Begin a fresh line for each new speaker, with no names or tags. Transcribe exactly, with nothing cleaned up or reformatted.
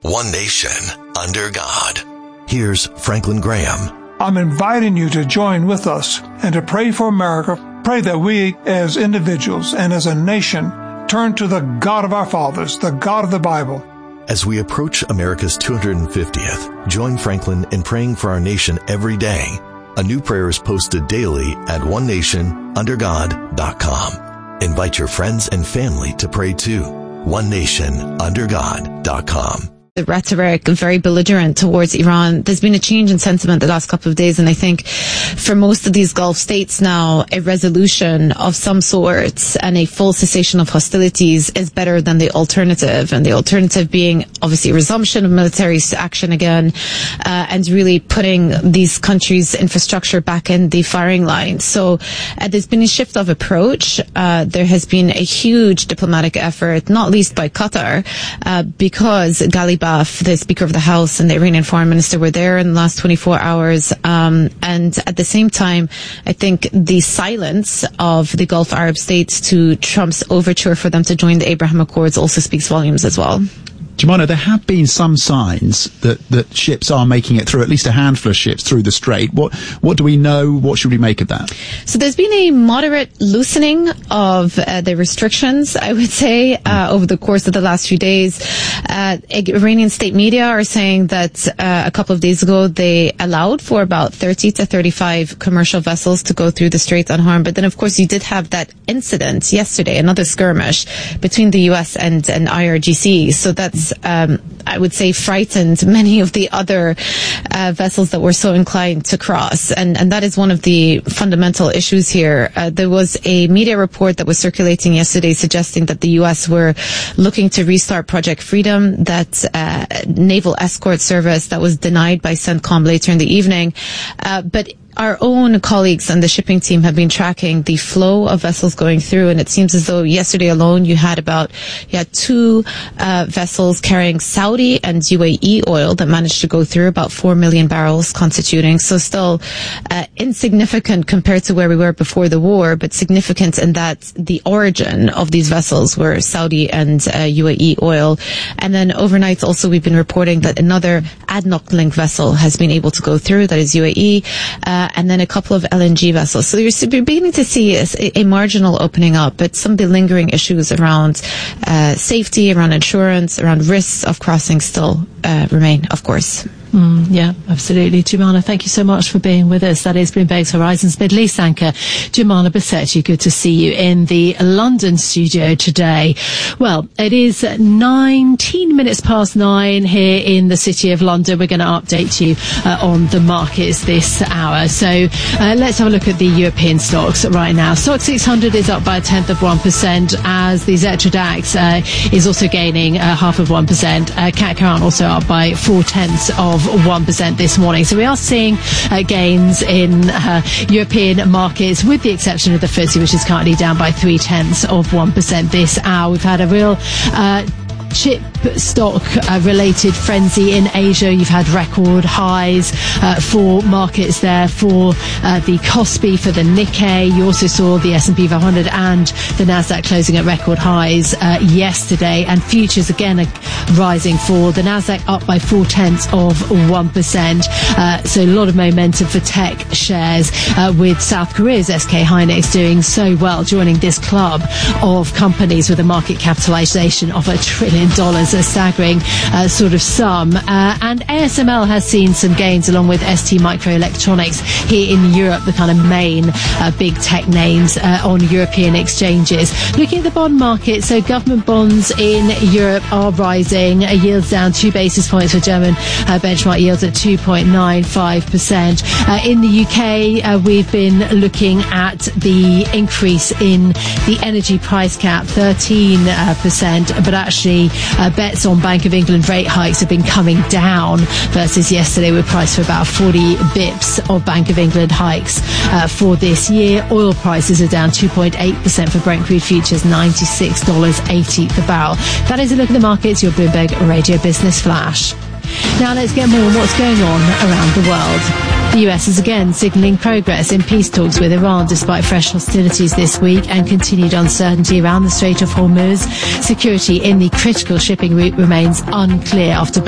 one nation, under God. Here's Franklin Graham.
I'm inviting you to join with us and to pray for America. Pray that we as individuals and as a nation turn to the God of our fathers, the God of the Bible.
As we approach America's two hundred fiftieth, join Franklin in praying for our nation every day. A new prayer is posted daily at one nation under god dot com. Invite your friends and family to pray too. one nation under god dot com.
The rhetoric very belligerent towards Iran. There's been a change in sentiment the last couple of days, and I think for most of these Gulf states now, a resolution of some sort and a full cessation of hostilities is better than the alternative, and the alternative being obviously a resumption of military action again, uh, and really putting these countries' infrastructure back in the firing line. So uh, there's been a shift of approach. Uh, there has been a huge diplomatic effort, not least by Qatar, uh, because Ghalibaf, the Speaker of the House, and the Iranian Foreign Minister were there in the last twenty-four hours. Um, and at the same time, I think the silence of the Gulf Arab states to Trump's overture for them to join the Abraham Accords also speaks volumes as well.
Jemana, there have been some signs that, that ships are making it through, at least a handful of ships through the Strait. What what do we know? What should we make of that?
So there's been a moderate loosening of uh, the restrictions, I would say, uh, over the course of the last few days. Uh, Iranian state media are saying that uh, a couple of days ago they allowed for about thirty to thirty-five commercial vessels to go through the Strait unharmed. But then, of course, you did have that incident yesterday, another skirmish between the U S and, and I R G C. So that's Um, I would say frightened many of the other uh, vessels that were so inclined to cross. And, and that is one of the fundamental issues here. Uh, there was a media report that was circulating yesterday suggesting that the U S were looking to restart Project Freedom, that uh, naval escort service that was denied by CENTCOM later in the evening. Uh, but our own colleagues and the shipping team have been tracking the flow of vessels going through, and it seems as though yesterday alone you had about you had two uh, vessels carrying Saudi and U A E oil that managed to go through, about four million barrels constituting. So still uh, insignificant compared to where we were before the war, but significant in that the origin of these vessels were Saudi and uh, U A E oil. And then overnight also we've been reporting that another A D N O C link vessel has been able to go through, that is U A E. Uh, and then a couple of L N G vessels. So you're beginning to see a, a marginal opening up, but some of the lingering issues around uh, safety, around insurance, around risks of crossing still uh, remain, of course.
Mm, yeah, absolutely. Jemana, thank you so much for being with us. That is Bloomberg's Horizons Middle East anchor, Jemana Bassetti. Good to see you in the London studio today. Well, it is nineteen minutes past nine here in the City of London. We're going to update you uh, on the markets this hour. So uh, let's have a look at the European stocks right now. Stock six hundred is up by a tenth of one percent as the Xetra DAX uh, is also gaining uh, half of one percent. Uh, C A C Quarante also up by four tenths of one percent this morning. So we are seeing uh, gains in uh, European markets, with the exception of the F T S E, which is currently down by three tenths of one percent this hour. We've had a real uh, chip stock uh, related frenzy in Asia. You've had record highs uh, for markets there, for uh, the Kospi, for the Nikkei. You also saw the S and P five hundred and the Nasdaq closing at record highs uh, yesterday, and futures again are rising for the Nasdaq, up by four tenths of one percent. Uh, so a lot of momentum for tech shares, uh, with South Korea's S K Hynix doing so well, joining this club of companies with a market capitalization of a trillion dollars, a staggering uh, sort of sum. Uh, and A S M L has seen some gains along with S T Microelectronics here in Europe, the kind of main uh, big tech names uh, on European exchanges. Looking at the bond market, so government bonds in Europe are rising. Uh, yields down two basis points for German uh, benchmark yields at two point nine five percent. Uh, in the U K, uh, we've been looking at the increase in the energy price cap, thirteen percent, but actually uh, bets on Bank of England rate hikes have been coming down versus yesterday. We're priced for about forty bips of Bank of England hikes uh, for this year. Oil prices are down two point eight percent for Brent crude futures, ninety-six dollars eighty per barrel. That is a look at the markets, your Bloomberg Radio Business Flash. Now let's get more on what's going on around the world. The U S is again signalling progress in peace talks with Iran despite fresh hostilities this week and continued uncertainty around the Strait of Hormuz. Security in the critical shipping route remains unclear after